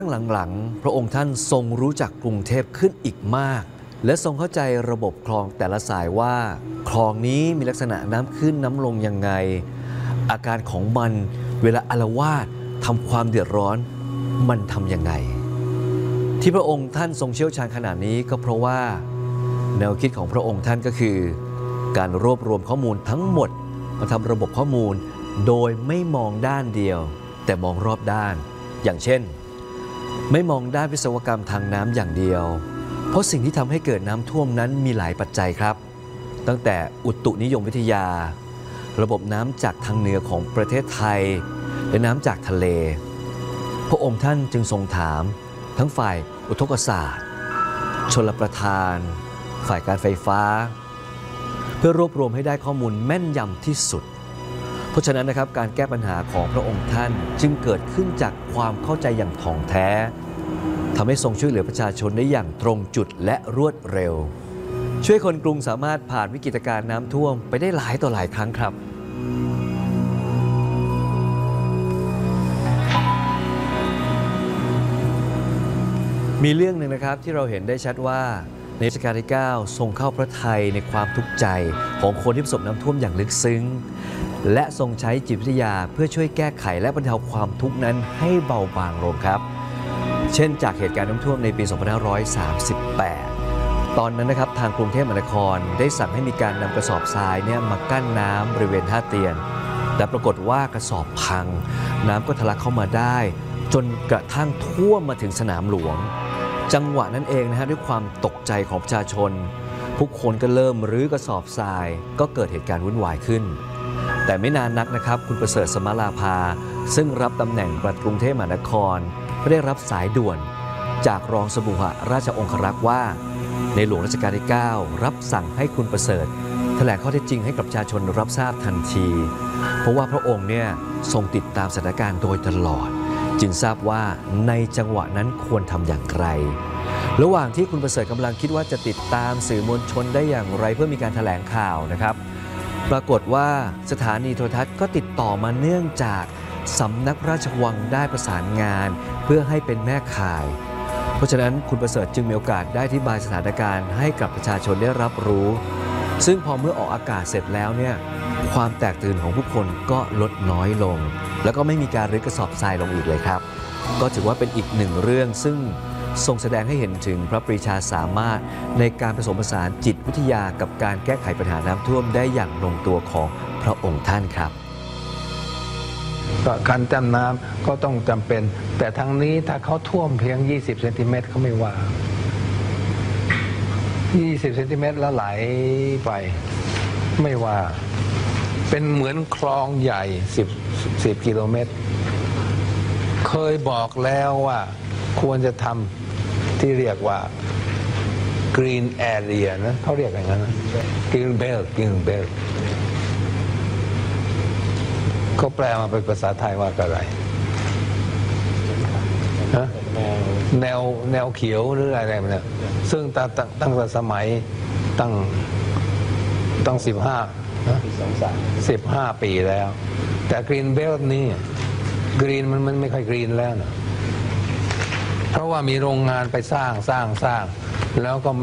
หลังๆพระองค์ท่านทรงรู้จักกรุงเทพขึ้นอีกมากและทรงเข้าใจระบบคลองแต่ละสายว่าคลองนี้มีลักษณะน้ำขึ้นน้ำลงยังไงอาการของมันเวลาอาละวาดทำความเดือดร้อนมันทำยังไงที่พระองค์ท่านทรงเชี่ยวชาญขนาดนี้ก็เพราะว่าแนวคิดของพระองค์ท่านก็คือการรวบรวมข้อมูลทั้งหมดมาทำระบบข้อมูลโดยไม่มองด้านเดียวแต่มองรอบด้านอย่างเช่นไม่มองด้านวิศวกรรมทางน้ำอย่างเดียวเพราะสิ่งที่ทำให้เกิดน้ำท่วมนั้นมีหลายปัจจัยครับตั้งแต่อุตุนิยมวิทยาระบบน้ำจากทางเหนือของประเทศไทยและน้ำจากทะเลพระองค์ท่านจึงทรงถามทั้งฝ่ายอุทกศาสตร์ชลประทานฝ่ายการไฟฟ้าเพื่อรวบรวมให้ได้ข้อมูลแม่นยำที่สุดเพราะฉะนั้นนะครับการแก้ปัญหาของพระองค์ท่านจึงเกิดขึ้นจากความเข้าใจอย่างถ่องแท้ทำให้ทรงช่วยเหลือประชาชนได้อย่างตรงจุดและรวดเร็วช่วยคนกรุงสามารถผ่านวิกฤตการณ์น้ำท่วมไปได้หลายต่อหลายครั้งครับมีเรื่องหนึ่งนะครับที่เราเห็นได้ชัดว่าในรัชกาลที่ 9 ทรงเข้าพระทัยในความทุกข์ใจของคนที่ประสบน้ำท่วมอย่างลึกซึ้งและทรงใช้จิตวิทยาเพื่อช่วยแก้ไขและบรรเทาความทุกข์นั้นให้เบาบางลงครับเช่นจากเหตุการณ์น้ำท่วมในปี 2538 ตอนนั้นนะครับทางกรุงเทพมหานครได้สั่งให้มีการนำกระสอบทรายมากั้นน้ำบริเวณท่าเตียนแต่ปรากฏว่ากระสอบพังน้ำก็ทะลักเข้ามาได้จนกระทั่งท่วมมาถึงสนามหลวงจังหวะนั้นเองด้วยความตกใจของประชาชนผู้คนก็เริ่มรื้อกระสอบทรายก็เกิดเหตุการณ์วุ่นวายขึ้นแต่ไม่นานนักนะครับคุณประเสริฐสมราภาซึ่งรับตำแหน่งปลัดกรุงเทพมหานครก็ได้รับสายด่วนจากรองสมุหราชองครักษ์ว่าในหลวงรัชกาลที่ 9 รับสั่งให้คุณประเสริฐแถลงข้อเท็จจริงให้กับประชาชนรับทราบทันทีเพราะว่าพระองค์ทรงติดตามสถานการณ์โดยตลอดจึงทราบว่าในจังหวะนั้นควรทำอย่างไรระหว่างที่คุณประเสริฐกำลังคิดว่าจะติดตามสื่อมวลชนได้อย่างไรเพื่อมีการแถลงข่าวนะครับปรากฏว่าสถานีโทรทัศน์ก็ติดต่อมาเนื่องจากสำนักพระราชวังได้ประสานงานเพื่อให้เป็นแม่ข่ายเพราะฉะนั้นคุณประเสริฐจึงมีโอกาสได้อธิบายสถานการณ์ให้กับประชาชนได้รับรู้ซึ่งพอเมื่อออกอากาศเสร็จแล้วความแตกตื่นของผู้คนก็ลดน้อยลงแล้วก็ไม่มีการรื้อกระสอบทรายลงอีกเลยครับก็ถือว่าเป็นอีกหนึ่งเรื่องซึ่งทรงแสดงให้เห็นถึงพระปรีชาสามารถในการผสมผสานจิตวิทยากับการแก้ไขปัญหาน้ำท่วมได้อย่างลงตัวของพระองค์ท่านครับการจำน้ำก็ต้องจำเป็นแต่ทางนี้ถ้าเขาท่วมเพียง20 เซนติเมตรเขาไม่ว่า20 เซนติเมตรแล้วไหลไปไม่ว่าเป็นเหมือนคลองใหญ่10 กิโลเมตรเคยบอกแล้วว่าควรจะทำที่เรียกว่า green area นะเขาเรียกอย่างนั้นนะ green belt เขาแปลมาเป็นภาษาไทยว่าอะไรแนวเขียวหรืออะไรเนี่ยซึ่งตั้งแต่สมัยตั้ง15 ปีแล้วแต่ green belt นี่ green มันไม่ค่อย green แล้วนะเพราะว่ามีโรงงานไปสร้างแล้วก็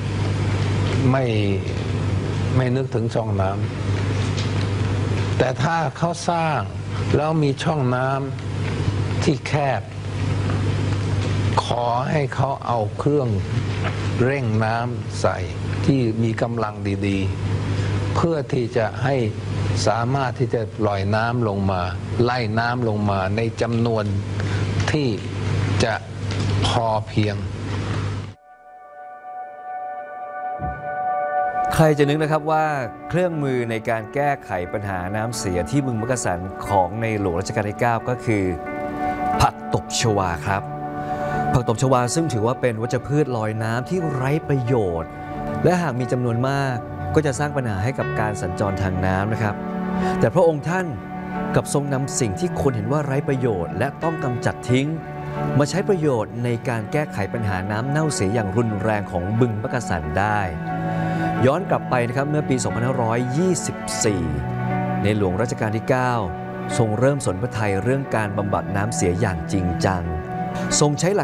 ไม่นึกถึงช่องน้ำแต่ถ้าเขาสร้างแล้วมีช่องน้ำที่แคบขอให้เขาเอาเครื่องเร่งน้ำใส่ที่มีกำลังดีๆเพื่อที่จะให้สามารถที่จะปล่อยน้ำลงมาไล่น้ำลงมาในจำนวนที่จะพอเพียงใครจะนึกนะครับว่าเครื่องมือในการแก้ไขปัญหาน้ำเสียที่บึงมักกะสันของในหลวงรัชกาลที่ 9 ก็คือผักตบชวาครับผักตบชวาซึ่งถือว่าเป็นวัชพืชลอยน้ำที่ไร้ประโยชน์และหากมีจำนวนมากก็จะสร้างปัญหาให้กับการสัญจรทางน้ำนะครับแต่พระองค์ท่านกับทรงนำสิ่งที่คนเห็นว่าไร้ประโยชน์และต้องกำจัดทิ้งมาใช้ประโยชน์ในการแก้ไขปัญหาน้ำเน่าเสียอย่างรุนแรงของบึงมักกะสันได้ย้อนกลับไปนะครับเมื่อปี 2524 ในหลวงรัชกาลที่ 9 ทรงเริ่มสนพระทัยเรื่องการบำบัดน้ำเสียอย่างจริงจังทรงใช้หลัก